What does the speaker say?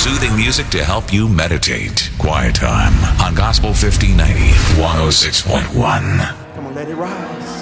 Soothing music to help you meditate. Quiet Time on Gospel 1590, 106.1. Come on, let it rise.